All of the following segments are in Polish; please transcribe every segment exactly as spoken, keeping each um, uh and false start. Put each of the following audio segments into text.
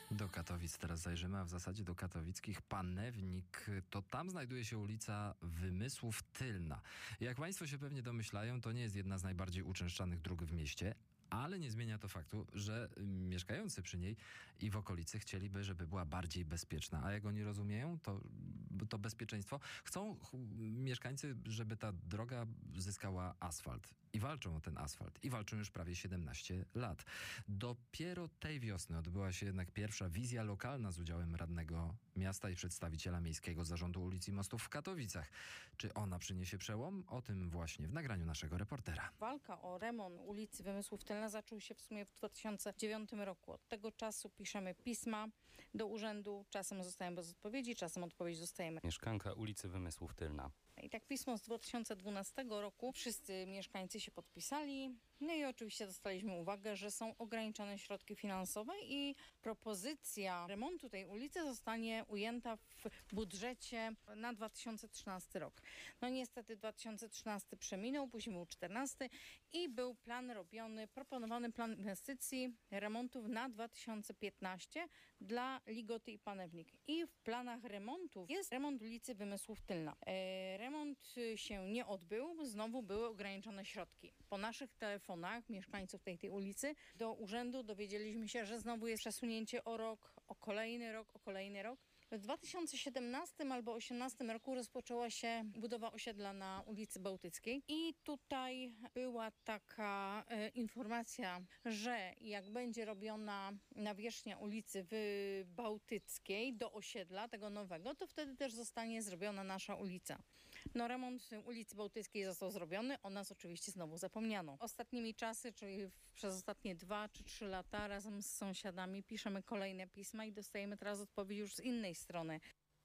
Do Katowic teraz zajrzymy, a w zasadzie do katowickich Panewnik. To tam znajduje się ulica Wymysłów Tylna. Jak państwo się pewnie domyślają, to nie jest jedna z najbardziej uczęszczanych dróg w mieście, ale nie zmienia to faktu, że mieszkający przy niej i w okolicy chcieliby, żeby była bardziej bezpieczna. A jak oni rozumieją to, to bezpieczeństwo, chcą ch- mieszkańcy, żeby ta droga zyskała asfalt. I walczą o ten asfalt. I walczą już prawie siedemnaście lat. Dopiero tej wiosny odbyła się jednak pierwsza wizja lokalna z udziałem radnego miasta i przedstawiciela Miejskiego Zarządu Ulic i Mostów w Katowicach. Czy ona przyniesie przełom? O tym właśnie w nagraniu naszego reportera. Walka o remont ulicy Wymysłów Tylna zaczął się w sumie w dwa tysiące dziewiątym roku. Od tego czasu piszemy pisma do urzędu. Czasem zostajemy bez odpowiedzi, czasem odpowiedź dostajemy. Mieszkanka ulicy Wymysłów Tylna. I tak pismo z dwa tysiące dwunastego roku. Wszyscy mieszkańcy się podpisali. No i oczywiście dostaliśmy uwagę, że są ograniczone środki finansowe i propozycja remontu tej ulicy zostanie ujęta w budżecie na dwa tysiące trzynasty rok. No niestety dwa tysiące trzynasty przeminął, później był czternasty i był plan robiony, proponowany plan inwestycji remontów na dwa tysiące piętnasty dla Ligoty i Panewnik. I w planach remontów jest remont ulicy Wymysłów Tylna. E, remont się nie odbył, znowu były ograniczone środki. Po naszych telefonach mieszkańców tej, tej ulicy do urzędu dowiedzieliśmy się, że znowu jest przesunięcie o rok, o kolejny rok, o kolejny rok. W dwa tysiące siedemnastym albo osiemnastym roku rozpoczęła się budowa osiedla na ulicy Bałtyckiej i tutaj była taka e, informacja, że jak będzie robiona nawierzchnia ulicy w Bałtyckiej do osiedla tego nowego, to wtedy też zostanie zrobiona nasza ulica. No remont ulicy Bałtyckiej został zrobiony, o nas oczywiście znowu zapomniano. Ostatnimi czasy, czyli w, przez ostatnie dwa czy trzy lata razem z sąsiadami piszemy kolejne pisma i dostajemy teraz odpowiedź już z innej strony.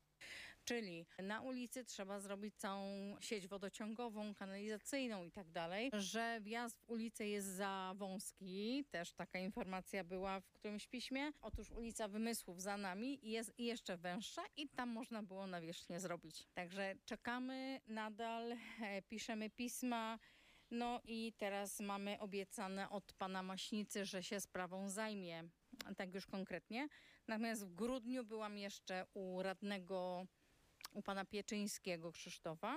Czyli na ulicy trzeba zrobić całą sieć wodociągową, kanalizacyjną i tak dalej, że wjazd w ulicę jest za wąski, też taka informacja była w którymś piśmie. Otóż ulica Wymysłów za nami jest jeszcze węższa i tam można było nawierzchnię zrobić. Także czekamy nadal, e, piszemy pisma. No i teraz mamy obiecane od pana Maśnicy, że się sprawą zajmie. Tak już konkretnie. Natomiast w grudniu byłam jeszcze u radnego, u pana Pieczyńskiego Krzysztofa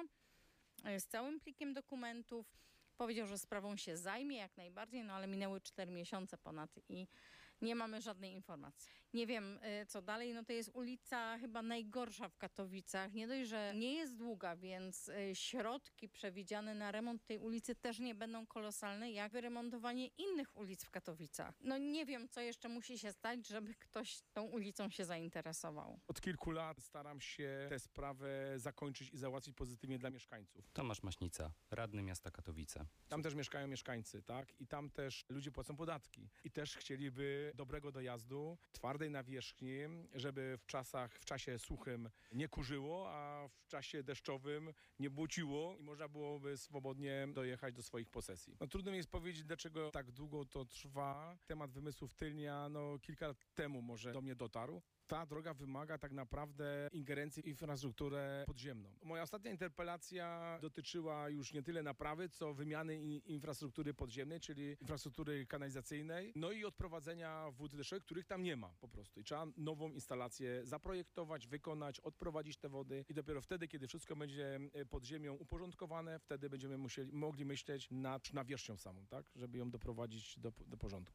z całym plikiem dokumentów. Powiedział, że sprawą się zajmie jak najbardziej, no ale minęły cztery miesiące ponad i nie mamy żadnej informacji. Nie wiem, co dalej. No to jest ulica chyba najgorsza w Katowicach. Nie dość, że nie jest długa, więc środki przewidziane na remont tej ulicy też nie będą kolosalne, jak wyremontowanie innych ulic w Katowicach. No nie wiem, co jeszcze musi się stać, żeby ktoś tą ulicą się zainteresował. Od kilku lat staram się tę sprawę zakończyć i załatwić pozytywnie dla mieszkańców. Tomasz Maśnica, radny miasta Katowice. Tam też mieszkają mieszkańcy, tak? I tam też ludzie płacą podatki. I też chcieliby dobrego dojazdu, twardej nawierzchni, żeby w czasach, w czasie suchym nie kurzyło, a w czasie deszczowym nie błociło i można byłoby swobodnie dojechać do swoich posesji. No trudno mi jest powiedzieć, dlaczego tak długo to trwa. Temat Wymysłów Tylnia, no kilka lat temu może do mnie dotarł. Ta droga wymaga tak naprawdę ingerencji w infrastrukturę podziemną. Moja ostatnia interpelacja dotyczyła już nie tyle naprawy, co wymiany infrastruktury podziemnej, czyli infrastruktury kanalizacyjnej, no i odprowadzenia wód deszczowych, których tam nie ma po prostu. I trzeba nową instalację zaprojektować, wykonać, odprowadzić te wody i dopiero wtedy, kiedy wszystko będzie pod ziemią uporządkowane, wtedy będziemy musieli, mogli myśleć nad nawierzchnią samą, tak, żeby ją doprowadzić do, do porządku.